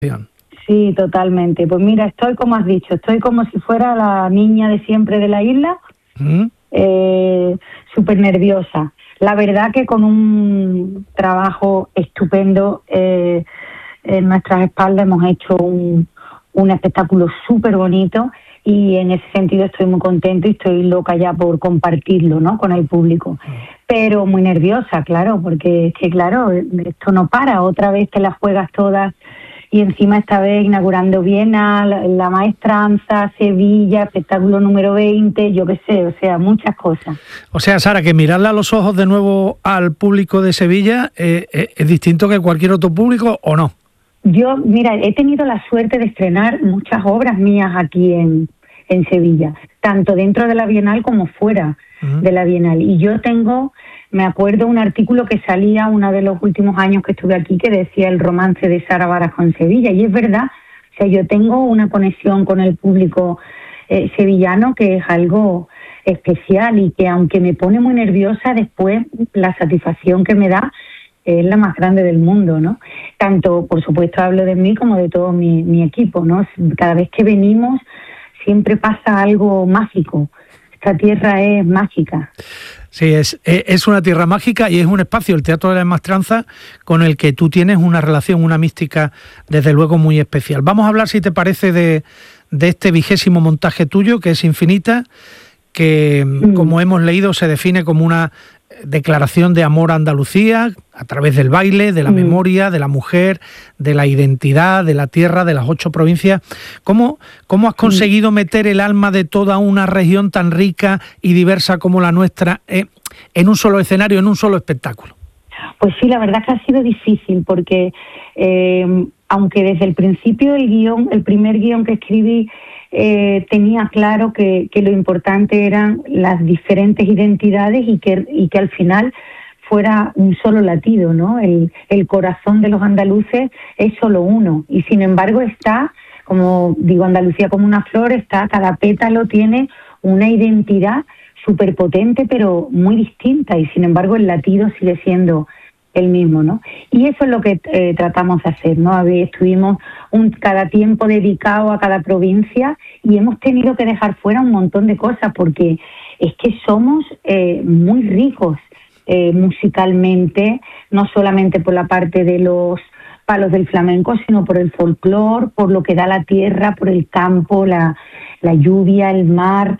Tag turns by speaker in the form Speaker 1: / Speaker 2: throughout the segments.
Speaker 1: Sí, totalmente. Pues mira, estoy como has dicho, estoy como si fuera la niña de siempre de la isla, súper nerviosa. La verdad que con un trabajo estupendo en nuestras espaldas hemos hecho un espectáculo súper bonito y en ese sentido estoy muy contenta y estoy loca ya por compartirlo, ¿no?, con el público. Pero muy nerviosa, claro, porque es que, claro, esto no para, otra vez te las juegas todas y encima esta vez inaugurando Viena, la Maestranza, Sevilla, espectáculo número 20, yo qué sé, o sea, muchas cosas.
Speaker 2: O sea, Sara, que mirarle a los ojos de nuevo al público de Sevilla es distinto que cualquier otro público, ¿o no?
Speaker 1: Yo, mira, he tenido la suerte de estrenar muchas obras mías aquí en Sevilla, tanto dentro de la Bienal como fuera de la Bienal. Y yo me acuerdo un artículo que salía uno de los últimos años que estuve aquí que decía el romance de Sara Varas con Sevilla. Y es verdad, o sea, yo tengo una conexión con el público sevillano que es algo especial y que aunque me pone muy nerviosa, después la satisfacción que me da es la más grande del mundo, ¿no? Tanto, por supuesto, hablo de mí como de todo mi equipo, ¿no? Cada vez que venimos siempre pasa algo mágico. Esta tierra es mágica.
Speaker 2: Sí, es una tierra mágica y es un espacio, el Teatro de la Maestranza, con el que tú tienes una relación, una mística, desde luego, muy especial. Vamos a hablar, si te parece, de este 20º montaje tuyo, que es Infinita, que, como hemos leído, se define como una declaración de amor a Andalucía a través del baile, de la memoria, de la mujer, de la identidad, de la tierra, de las 8 provincias. ¿Cómo has conseguido meter el alma de toda una región tan rica y diversa como la nuestra en un solo escenario, en un solo espectáculo?
Speaker 1: Pues sí, la verdad es que ha sido difícil porque aunque desde el principio el primer guión que escribí tenía claro que lo importante eran las diferentes identidades y que al final fuera un solo latido, ¿no? El corazón de los andaluces es solo uno y sin embargo está, como digo, Andalucía como una flor, cada pétalo tiene una identidad súper potente pero muy distinta y sin embargo el latido sigue siendo el mismo, ¿no? Y eso es lo que tratamos de hacer, ¿no? Estuvimos cada tiempo dedicado a cada provincia y hemos tenido que dejar fuera un montón de cosas porque es que somos muy ricos musicalmente, no solamente por la parte de los palos del flamenco, sino por el folclore, por lo que da la tierra, por el campo, la lluvia, el mar,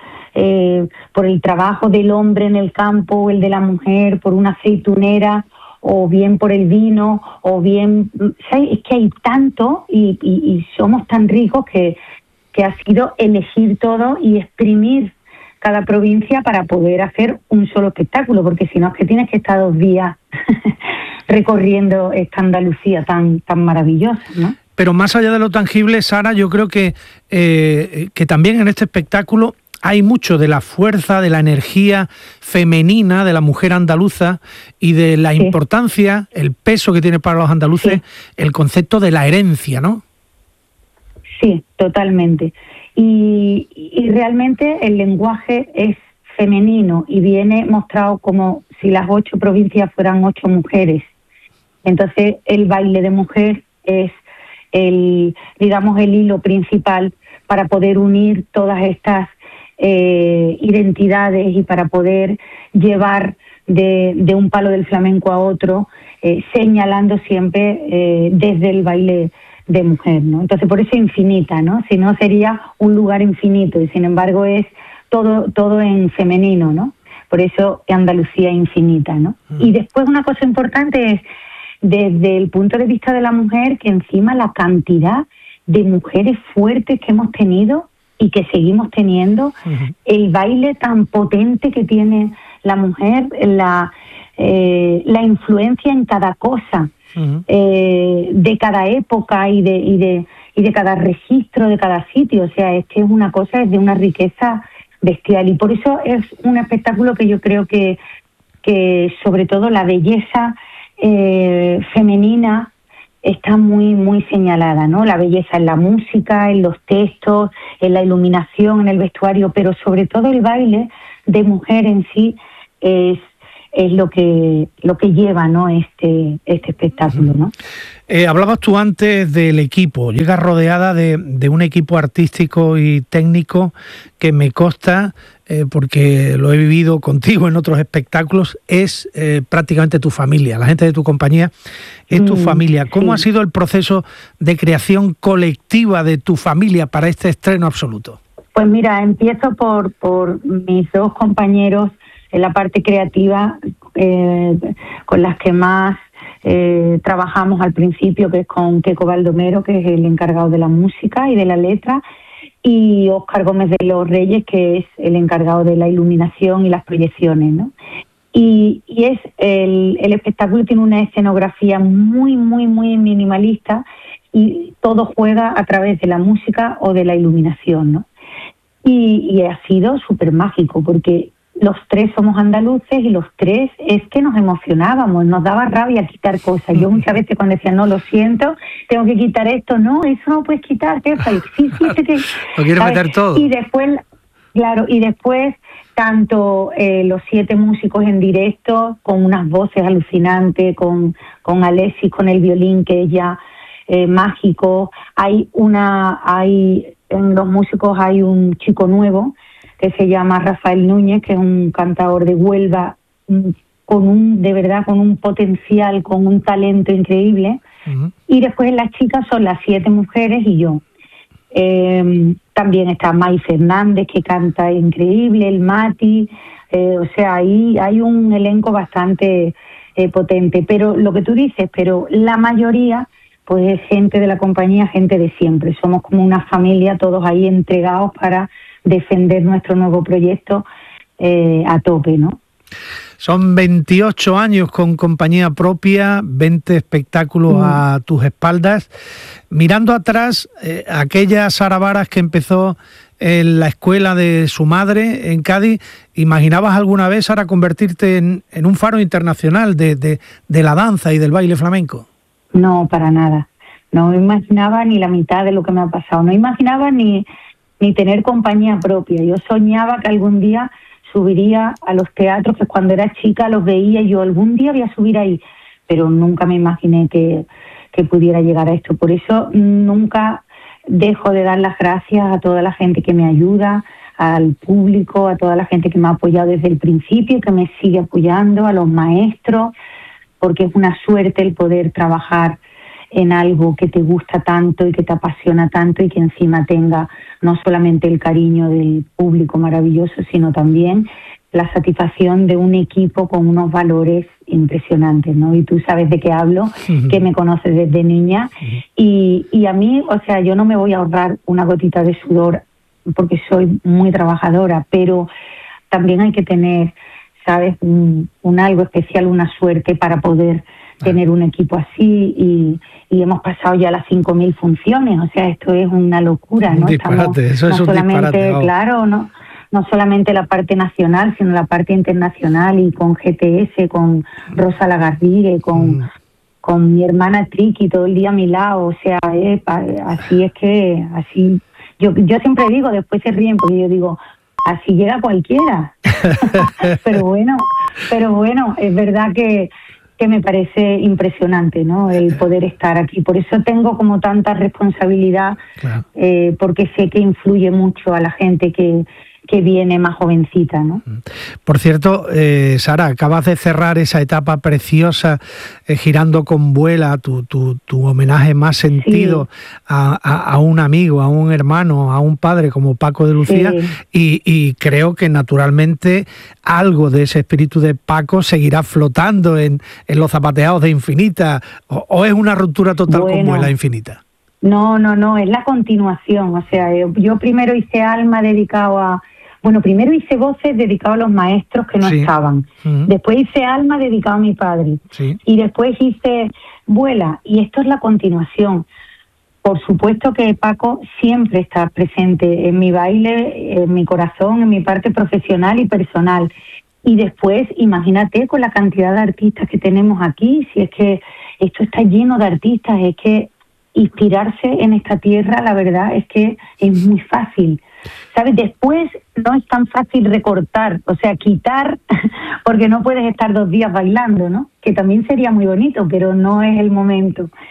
Speaker 1: por el trabajo del hombre en el campo, el de la mujer, por una aceitunera, o bien por el vino, o bien... ¿sabes? Es que hay tanto y somos tan ricos que ha sido elegir todo y exprimir cada provincia para poder hacer un solo espectáculo, porque si no es que tienes que estar 2 días recorriendo esta Andalucía tan maravillosa, ¿no?
Speaker 2: Pero más allá de lo tangible, Sara, yo creo que también en este espectáculo hay mucho de la fuerza, de la energía femenina de la mujer andaluza y de la importancia, el peso que tiene para los andaluces el concepto de la herencia, ¿no?
Speaker 1: Sí, totalmente. Y realmente el lenguaje es femenino y viene mostrado como si las 8 provincias fueran 8 mujeres. Entonces el baile de mujer es el hilo principal para poder unir todas estas identidades y para poder llevar de un palo del flamenco a otro, señalando siempre desde el baile de mujer, ¿no? Entonces por eso Infinita, ¿no? Si no sería un lugar infinito y sin embargo es todo en femenino, ¿no? Por eso Andalucía Infinita, ¿no? Y después una cosa importante es desde el punto de vista de la mujer, que encima la cantidad de mujeres fuertes que hemos tenido y que seguimos teniendo, el baile tan potente que tiene la mujer, la influencia en cada cosa, de cada época y de cada registro, de cada sitio. O sea, es que es una cosa, es de una riqueza bestial. Y por eso es un espectáculo que yo creo que sobre todo la belleza femenina está muy, muy señalada, ¿no? La belleza en la música, en los textos, en la iluminación, en el vestuario, pero sobre todo el baile de mujer en sí es lo que lleva, ¿no? este espectáculo, ¿no?
Speaker 2: Hablabas tú antes del equipo. Llegas rodeada de un equipo artístico y técnico que me consta, porque lo he vivido contigo en otros espectáculos, es prácticamente tu familia. La gente de tu compañía es tu familia. ¿Cómo ha sido el proceso de creación colectiva de tu familia para este estreno absoluto?
Speaker 1: Pues mira, empiezo por mis dos compañeros en la parte creativa, con las que más trabajamos al principio, que es con Queco Baldomero, que es el encargado de la música y de la letra, y Óscar Gómez de los Reyes, que es el encargado de la iluminación y las proyecciones, ¿no? Y es el espectáculo tiene una escenografía muy, muy, muy minimalista, y todo juega a través de la música o de la iluminación, ¿no? Y ha sido súper mágico, porque los tres somos andaluces y los tres es que nos emocionábamos, nos daba rabia quitar cosas. Yo muchas veces cuando decía, no, lo siento, tengo que quitar esto, no, eso no puedes quitar, sí,
Speaker 2: lo quiero meter todo.
Speaker 1: Y después, claro, tanto los 7 músicos en directo, con unas voces alucinantes, con Alexis, con el violín, que es ya mágico. En los músicos hay un chico nuevo que se llama Rafael Núñez, que es un cantador de Huelva, con un potencial, con un talento increíble. Uh-huh. Y después las chicas son las 7 mujeres y yo. También está May Fernández, que canta increíble, el Mati, o sea, ahí hay un elenco bastante potente. Pero lo que tú dices, pero la mayoría pues es gente de la compañía, gente de siempre. Somos como una familia, todos ahí entregados para defender nuestro nuevo proyecto a tope, ¿no?
Speaker 2: Son 28 años con compañía propia, 20 espectáculos a tus espaldas. Mirando atrás, aquella Sara Varas que empezó en la escuela de su madre en Cádiz, ¿imaginabas alguna vez, Sara, convertirte en un faro internacional de la danza y del baile flamenco?
Speaker 1: No, para nada. No me imaginaba ni la mitad de lo que me ha pasado. No imaginaba ni tener compañía propia. Yo soñaba que algún día subiría a los teatros, que cuando era chica los veía y yo algún día voy a subir ahí, pero nunca me imaginé que pudiera llegar a esto. Por eso nunca dejo de dar las gracias a toda la gente que me ayuda, al público, a toda la gente que me ha apoyado desde el principio y que me sigue apoyando, a los maestros, porque es una suerte el poder trabajar en algo que te gusta tanto y que te apasiona tanto, y que encima tenga no solamente el cariño del público maravilloso, sino también la satisfacción de un equipo con unos valores impresionantes, ¿no? Y tú sabes de qué hablo, que me conoces desde niña, y a mí, o sea, yo no me voy a ahorrar una gotita de sudor porque soy muy trabajadora, pero también hay que tener, ¿sabes?, un algo especial, una suerte para poder tener un equipo así, y hemos pasado ya las 5.000 funciones, o sea, esto es una locura, ¿no?
Speaker 2: Disparate, eso
Speaker 1: no
Speaker 2: es un
Speaker 1: solamente,
Speaker 2: disparate,
Speaker 1: claro, no solamente la parte nacional, sino la parte internacional, y con GTS, con Rosa Lagarrigue, con mi hermana Triqui todo el día a mi lado, o sea, así es que, así, yo siempre digo, después se ríen, porque yo digo, así llega cualquiera. pero bueno, es verdad que me parece impresionante, ¿no?, el poder estar aquí. Por eso tengo como tanta responsabilidad, claro. Porque sé que influye mucho a la gente que viene más jovencita, ¿no?
Speaker 2: Por cierto, Sara, acabas de cerrar esa etapa preciosa, girando con Vuela, tu homenaje más sentido, sí, a un amigo, a un hermano, a un padre como Paco de Lucía, sí. y creo que naturalmente algo de ese espíritu de Paco seguirá flotando en los zapateados de Infinita, o es una ruptura total con Vuela Infinita.
Speaker 1: No, es la continuación. O sea, yo primero hice Alma dedicado primero hice Voces dedicado a los maestros que no estaban. Uh-huh. Después hice Alma dedicado a mi padre. Sí. Y después hice Vuela. Y esto es la continuación. Por supuesto que Paco siempre está presente en mi baile, en mi corazón, en mi parte profesional y personal. Y después, imagínate con la cantidad de artistas que tenemos aquí, si es que esto está lleno de artistas, es que inspirarse en esta tierra, la verdad es que es muy fácil. ¿Sabes? Después no es tan fácil recortar, o sea, quitar, porque no puedes estar 2 días bailando, ¿no? Que también sería muy bonito, pero no es el momento.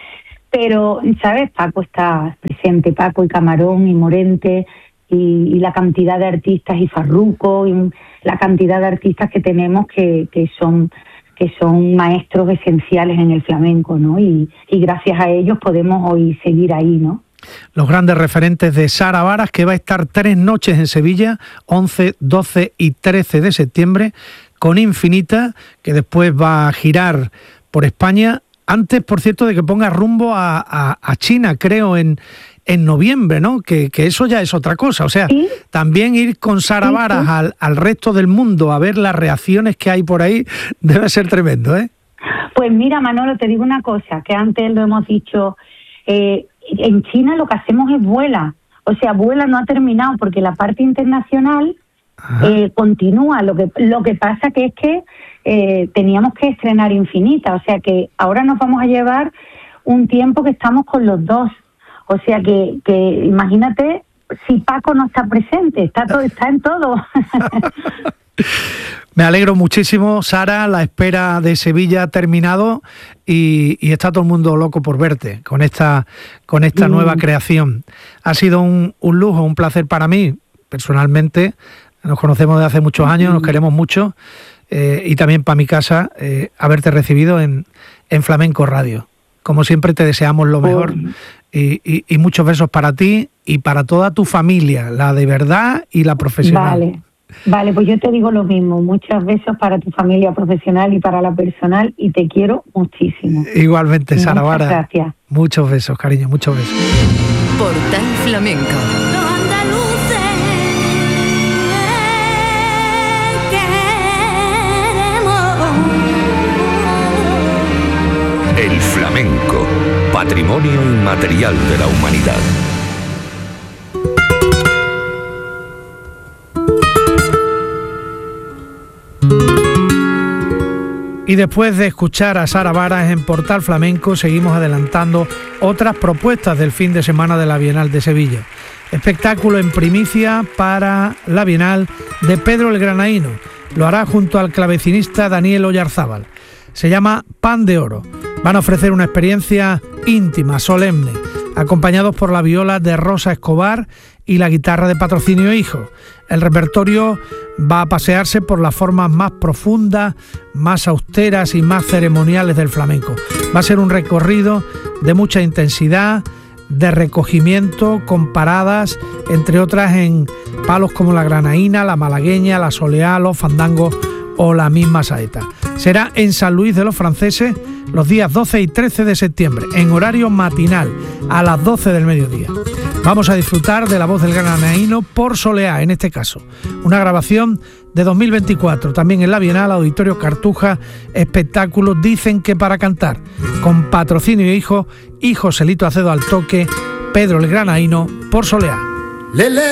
Speaker 1: Pero, ¿sabes? Paco está presente, Paco y Camarón y Morente y la cantidad de artistas y Farruko y la cantidad de artistas que tenemos que son maestros esenciales en el flamenco, ¿no? Y gracias a ellos podemos hoy seguir ahí, ¿no?
Speaker 2: Los grandes referentes de Sara Varas, que va a estar 3 noches en Sevilla, 11, 12 y 13 de septiembre, con Infinita, que después va a girar por España, antes, por cierto, de que ponga rumbo a China, creo, en noviembre, ¿no? Que eso ya es otra cosa. O sea, ¿sí? También ir con Sara Varas al resto del mundo a ver las reacciones que hay por ahí debe ser tremendo, ¿eh?
Speaker 1: Pues mira, Manolo, te digo una cosa, que antes lo hemos dicho, en China lo que hacemos es vuela. O sea, vuela no ha terminado porque la parte internacional continúa. Lo que pasa que es que teníamos que estrenar Infinita. O sea que ahora nos vamos a llevar un tiempo que estamos con los dos. O sea que imagínate si Paco no está presente, está en todo.
Speaker 2: Me alegro muchísimo, Sara, la espera de Sevilla ha terminado y está todo el mundo loco por verte con esta nueva creación. Ha sido un lujo, un placer para mí, personalmente. Nos conocemos desde hace muchos años, nos queremos mucho y también para mi casa haberte recibido en Flamenco Radio. Como siempre te deseamos lo mejor y muchos besos para ti y para toda tu familia, la de verdad y la profesional.
Speaker 1: Vale, pues yo te digo lo mismo, muchos besos para tu familia profesional y para la personal y te quiero muchísimo.
Speaker 2: Igualmente, Sara Varas.
Speaker 1: Muchas gracias.
Speaker 2: Muchos besos, cariño, muchos besos.
Speaker 3: Portal Flamenco.
Speaker 4: El flamenco, patrimonio inmaterial de la humanidad.
Speaker 2: Y después de escuchar a Sara Varas en Portal Flamenco, seguimos adelantando otras propuestas del fin de semana de la Bienal de Sevilla. Espectáculo en primicia para la Bienal de Pedro el Granaíno. Lo hará junto al clavecinista Daniel Oyarzábal. Se llama Pan de Oro. Van a ofrecer una experiencia íntima, solemne, acompañados por la viola de Rosa Escobar y la guitarra de Patrocinio Hijo. El repertorio va a pasearse por las formas más profundas, más austeras y más ceremoniales del flamenco. Va a ser un recorrido de mucha intensidad, de recogimiento, con paradas, entre otras en palos como la granaína, la malagueña, la soleá, los fandangos o la misma saeta. Será en San Luis de los Franceses los días 12 y 13 de septiembre, en horario matinal, a las 12 del mediodía. Vamos a disfrutar de la voz del granaíno por soleá, en este caso. Una grabación de 2024, también en la Bienal, Auditorio Cartuja, espectáculo Dicen que para cantar, con Patrocinio Hijo y Joselito Acedo al toque, Pedro el Granaíno por soleá.